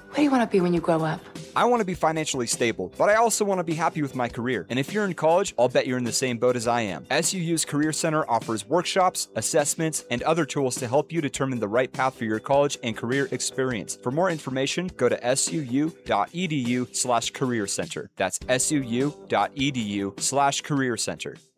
What do you want to be when you grow up? I want to be financially stable, but I also want to be happy with my career. And if you're in college, I'll bet you're in the same boat as I am. SUU's Career Center offers workshops, assessments, and other tools to help you determine the right path for your college and career experience. For more information, go to suu.edu/career center. That's suu.edu/career center.